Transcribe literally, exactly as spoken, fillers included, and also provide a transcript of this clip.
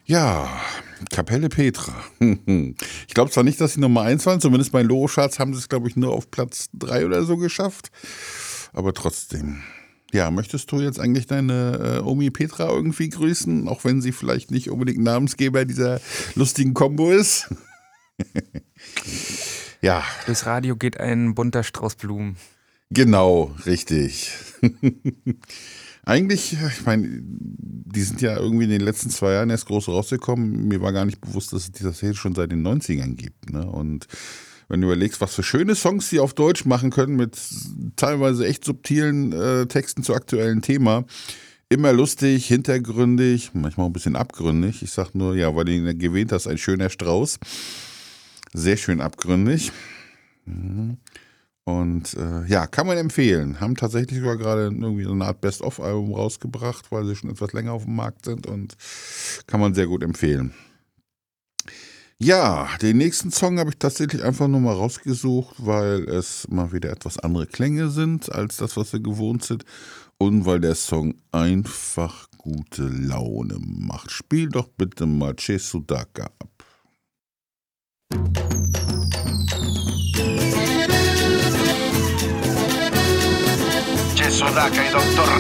Ja, Kapelle Petra. Ich glaube zwar nicht, dass sie Nummer eins waren, zumindest bei Loro-Charts haben sie es, glaube ich, nur auf Platz drei oder so geschafft. Aber trotzdem. Ja, möchtest du jetzt eigentlich deine äh, Omi Petra irgendwie grüßen, auch wenn sie vielleicht nicht unbedingt Namensgeber dieser lustigen Kombo ist? Ja, Durchs Radio geht ein bunter Strauß Blumen. genau, richtig. Eigentlich, ich meine, die sind ja irgendwie in den letzten zwei Jahren erst groß rausgekommen. Mir war gar nicht bewusst, dass es dieser Szene schon seit den neunzigern gibt. Ne? Und wenn du überlegst, was für schöne Songs sie auf Deutsch machen können, mit teilweise echt subtilen äh, Texten zu aktuellen Thema. Immer lustig, hintergründig, manchmal ein bisschen abgründig. Ich sag nur, ja, weil du ihn gewähnt hast, ein schöner Strauß. Sehr schön abgründig. Mhm. Und äh, ja, kann man empfehlen. Haben tatsächlich sogar gerade irgendwie so eine Art Best-of-Album rausgebracht, weil sie schon etwas länger auf dem Markt sind und kann man sehr gut empfehlen. Ja, den nächsten Song habe ich tatsächlich einfach nur mal rausgesucht, weil es mal wieder etwas andere Klänge sind als das, was wir gewohnt sind und weil der Song einfach gute Laune macht. Spiel doch bitte mal Che Sudaka ab. Sudaka e Doctor